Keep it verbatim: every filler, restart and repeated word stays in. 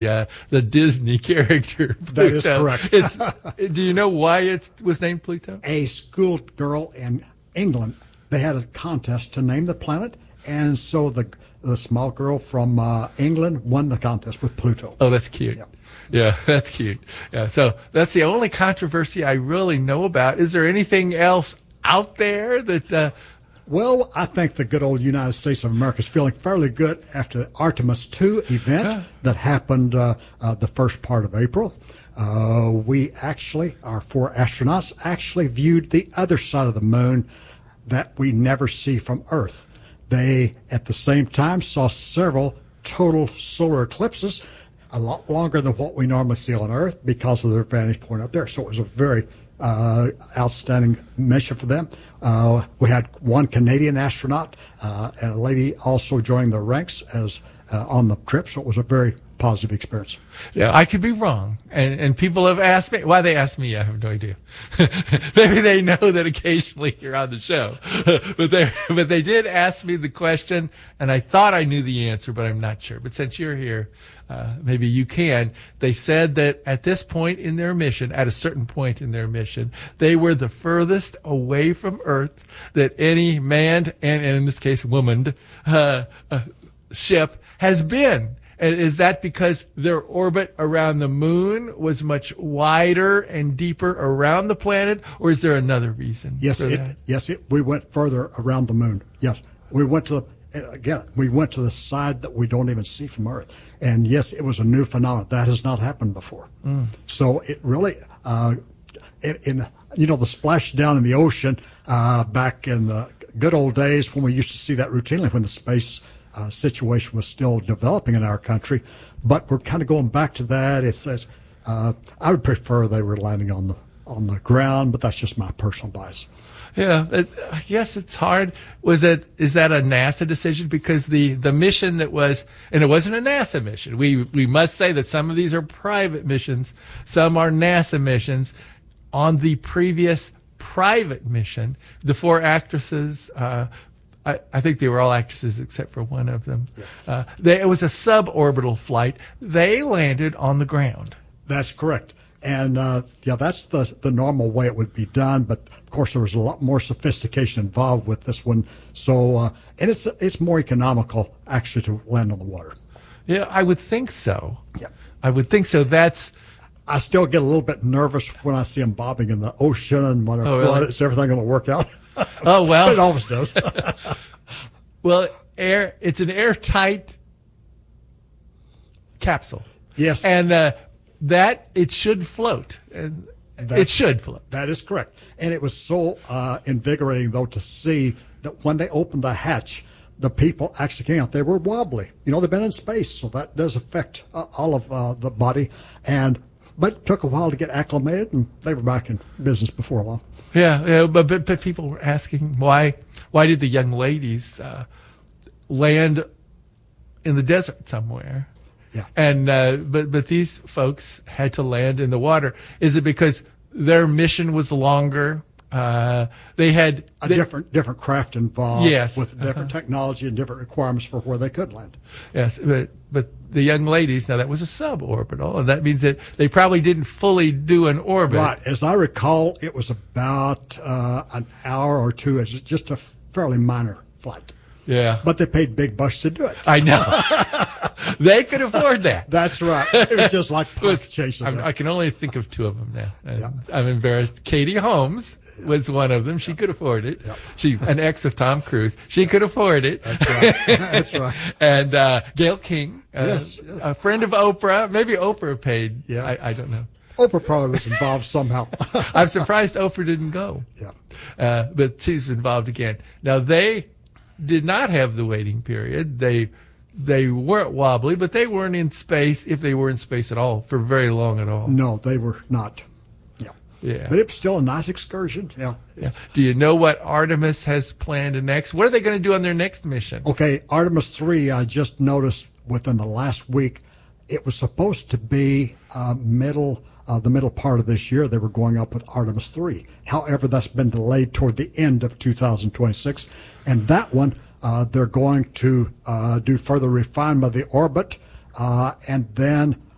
uh, the Disney character Pluto. That is correct. It's, do you know why it was named Pluto? A schoolgirl in England, they had a contest to name the planet, and so the the small girl from uh, England won the contest with Pluto. Oh, that's cute. Yeah. Yeah, that's cute. Yeah, so that's the only controversy I really know about. Is there anything else out there that... Uh, Well, I think the good old United States of America is feeling fairly good after the Artemis two event Huh. that happened uh, uh, the first part of April. Uh, we actually, our four astronauts, actually viewed the other side of the moon that we never see from Earth. They, at the same time, saw several total solar eclipses, a lot longer than what we normally see on Earth because of their vantage point up there. So it was a very uh, outstanding mission for them. Uh, we had one Canadian astronaut uh, and a lady also joining the ranks as uh, on the trip. So it was a very positive experience. Yeah, I could be wrong, and and people have asked me. Why they asked me, I have no idea. Maybe they know that occasionally you're on the show, but they but they did ask me the question, and I thought I knew the answer, but I'm not sure. But since you're here, uh, maybe you can. They said that at this point in their mission, at a certain point in their mission, they were the furthest away from Earth that any manned and, and in this case womaned uh, uh, ship has been. Is that because their orbit around the moon was much wider and deeper around the planet, or is there another reason? Yes, for it, that? yes, it, we went further around the moon. Yes, we went to the, again, we went to the side that we don't even see from Earth. And yes, it was a new phenomenon that has not happened before. Mm. So it really, uh, in, in you know, the splashdown in the ocean uh, back in the good old days when we used to see that routinely when the space Uh, situation was still developing in our country, but we're kind of going back to that. It says uh, I would prefer they were landing on the on the ground, but that's just my personal bias. Yeah, it, I guess it's hard. Was it? Is that a NASA decision? Because the, the mission that was, and it wasn't a NASA mission. We we must say that some of these are private missions, some are NASA missions. On the previous private mission, the four actresses. Uh, I, I think they were all actresses except for one of them. Yes. Uh, they, it was a suborbital flight. They landed on the ground. That's correct. And, uh, yeah, that's the, the normal way it would be done. But, of course, there was a lot more sophistication involved with this one. So, uh, and it's it's more economical, actually, to land on the water. Yeah, I would think so. Yeah. I would think so. That's... I still get a little bit nervous when I see them bobbing in the ocean and wonder, oh, really? well, is everything going to work out? Oh, well. It always does. Well, air. It's an airtight capsule. Yes. And uh, that, it should float. And it should float. That is correct. And it was so uh, invigorating, though, to see that when they opened the hatch, the people actually came out. They were wobbly. You know, they've been in space, so that does affect uh, all of uh, the body. And But it took a while to get acclimated, and they were back in business before long. Yeah, yeah, but, but but people were asking why why did the young ladies uh, land in the desert somewhere? Yeah, and uh, but but these folks had to land in the water. Is it because their mission was longer? Uh, they had a they, different different craft involved, yes, with different uh-huh. technology and different requirements for where they could land. Yes, but but the young ladies, now that was a suborbital, and that means that they probably didn't fully do an orbit. Right. As I recall, it was about uh, an hour or two. It's just a fairly minor flight. Yeah. But they paid big bucks to do it. I know. They could afford that. That's right. It was just like pot chasing. I can only think of two of them now. And yeah. I'm embarrassed. Katie Holmes yeah. was one of them. She yeah. could afford it. Yeah. She, an ex of Tom Cruise. She could afford it. That's right. That's right. And uh, Gail King, uh, yes, yes. a friend of Oprah. Maybe Oprah paid. Yeah. I, I don't know. Oprah probably was involved somehow. I'm surprised Oprah didn't go. Yeah. Uh, but she's involved again. Now, they did not have the waiting period. They they weren't wobbly, but they weren't in space, if they were in space at all, for very long at all. No, they were not. Yeah. Yeah. But it was still a nice excursion. Yeah. yeah. Do you know what Artemis has planned next? What are they going to do on their next mission? Okay, Artemis three, I just noticed within the last week, it was supposed to be uh, middle Uh, the middle part of this year. They were going up with Artemis three. However, that's been delayed toward the end of two thousand twenty-six. And that one, uh, they're going to uh, do further refinement of the orbit uh, and then